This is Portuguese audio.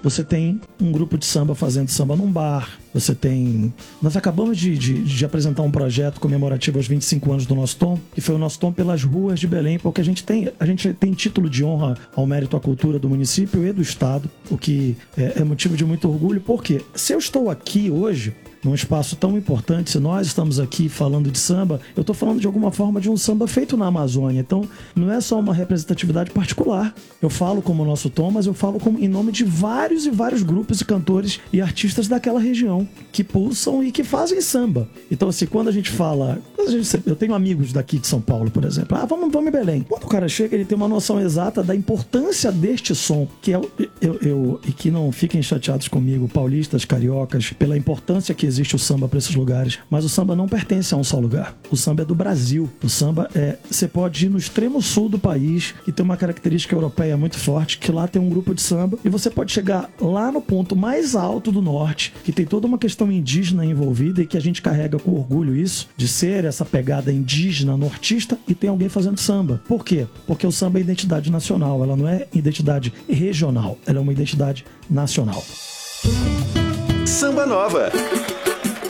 você tem um grupo de samba fazendo samba num bar, você tem... Nós acabamos de apresentar um projeto comemorativo aos 25 anos do Nosso Tom, que foi o Nosso Tom pelas ruas de Belém, porque a gente tem título de honra ao mérito à cultura do município e do estado, o que é motivo de muito orgulho, porque se eu estou aqui hoje, num espaço tão importante, se nós estamos aqui falando de samba, eu estou falando de alguma forma de um samba feito na Amazônia. Então, não é só uma representatividade particular. Eu falo como o Nosso Tom, mas eu falo em nome de vários e vários grupos e cantores e artistas daquela região que pulsam e que fazem samba. Então, assim, quando a gente fala... Eu tenho amigos daqui de São Paulo, por exemplo. Vamos em Belém. Quando o cara chega, ele tem uma noção exata da importância deste som, que é e que não fiquem chateados comigo, paulistas, cariocas, pela importância que existe o samba para esses lugares. Mas o samba não pertence a um só lugar. O samba é do Brasil. O samba você pode ir no extremo sul do país, que tem uma característica europeia muito forte, que lá tem um grupo de samba, e você pode chegar lá no ponto mais alto do norte, que tem toda uma questão indígena envolvida e que a gente carrega com orgulho isso, de ser essa pegada indígena nortista, e tem alguém fazendo samba. Por quê? Porque o samba é identidade nacional, ela não é identidade regional, ela é uma identidade nacional. Samba Nova.